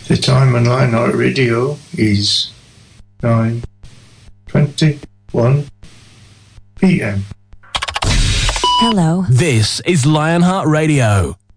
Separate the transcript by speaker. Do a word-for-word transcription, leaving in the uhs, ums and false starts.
Speaker 1: The time on Lionheart Radio is nine twenty-one p m.
Speaker 2: Hello.
Speaker 3: This is Lionheart Radio.